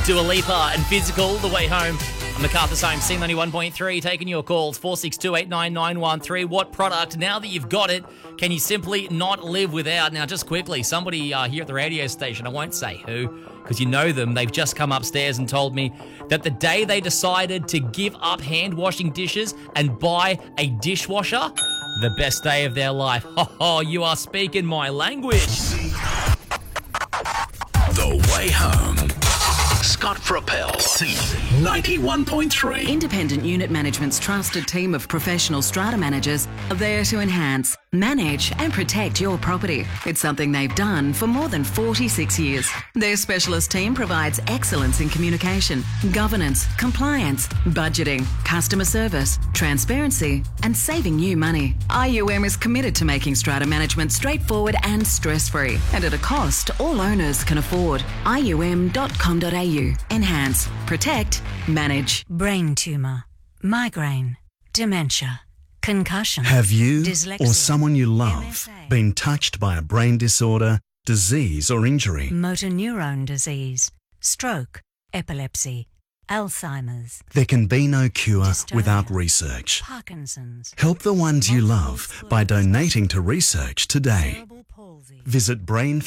Dua Lipa and Physical, The Way Home. I'm MacArthur's Home, C91.3, taking your calls, 462899113. What product, now that you've got it, can you simply not live without? Now, just quickly, somebody here at the radio station, I won't say who, because you know them, they've just come upstairs and told me that the day they decided to give up hand washing dishes and buy a dishwasher, the best day of their life. Oh, you are speaking my language. The Way Home. Scott Propel, C91.3. Independent Unit Management's trusted team of professional strata managers are there to enhance, manage and protect your property. It's something they've done for more than 46 years. Their specialist team provides excellence in communication, governance, compliance, budgeting, customer service, transparency and saving you money. IUM is committed to making strata management straightforward and stress-free and at a cost all owners can afford. IUM.com.au. Enhance, protect, manage. Brain tumour, migraine, dementia, concussion. Have you dyslexia, or someone you love MSA, been touched by a brain disorder, disease or injury? motor neurone disease, stroke, epilepsy, Alzheimer's, There can be no cure Dystonia. without research. Parkinson's, Help the ones you love multiple by sclerosis, donating to research today. cerebral palsy. Visit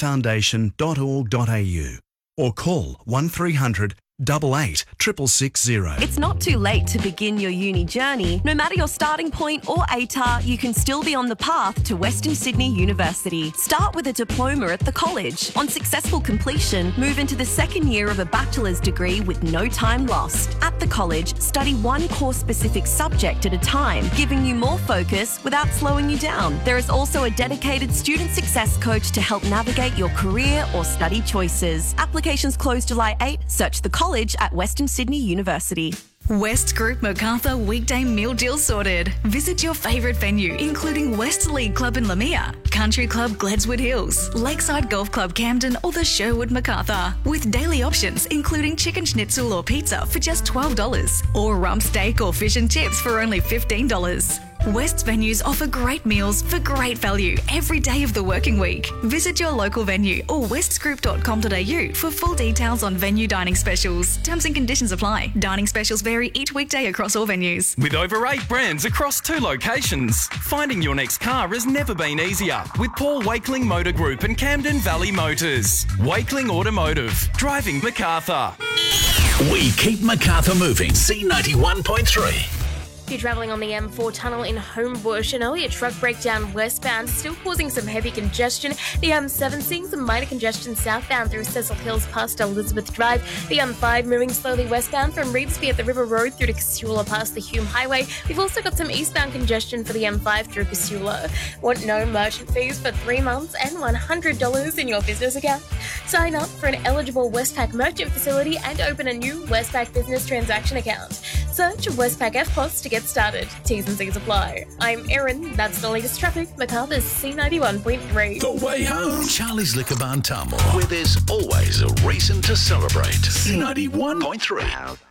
brainfoundation.org.au or call 1300 88 660. It's not too late to begin your uni journey. No matter your starting point or ATAR, you can still be on the path to Western Sydney University. Start with a diploma at the college. On successful completion, move into the second year of a bachelor's degree with no time lost. At the college, study one course-specific subject at a time, giving you more focus without slowing you down. There is also a dedicated student success coach to help navigate your career or study choices. Applications close July 8. Search the college at Western Sydney University. West Group Macarthur weekday meal deal sorted. Visit your favourite venue, including West League Club in Lamia, Country Club Gledswood Hills, Lakeside Golf Club Camden, or the Sherwood Macarthur. With daily options, including chicken schnitzel or pizza for just $12, or rump steak or fish and chips for only $15. West's venues offer great meals for great value every day of the working week. Visit your local venue or westsgroup.com.au for full details on venue dining specials. Terms and conditions apply. Dining specials vary each weekday across all venues. With over 8 brands across 2 locations, finding your next car has never been easier with Paul Wakeling Motor Group and Camden Valley Motors. Wakeling Automotive, driving MacArthur. We keep MacArthur moving, C91.3. If you're travelling on the M4 tunnel in Homebush, an earlier truck breakdown westbound still causing some heavy congestion. The M7 seeing some minor congestion southbound through Cecil Hills past Elizabeth Drive. The M5 moving slowly westbound from Reevesby at the River Road through to Casula past the Hume Highway. We've also got some eastbound congestion for the M5 through Casula. Want no merchant fees for 3 months and $100 in your business account? Sign up for an eligible Westpac merchant facility and open a new Westpac business transaction account. Search Westpac FPOS to get started. T's and C's apply. I'm Erin. That's the latest traffic. MacArthur's C91.3. The Way Home. Charlie's Liquor Barn Tullamore, where there's always a reason to celebrate. C91.3.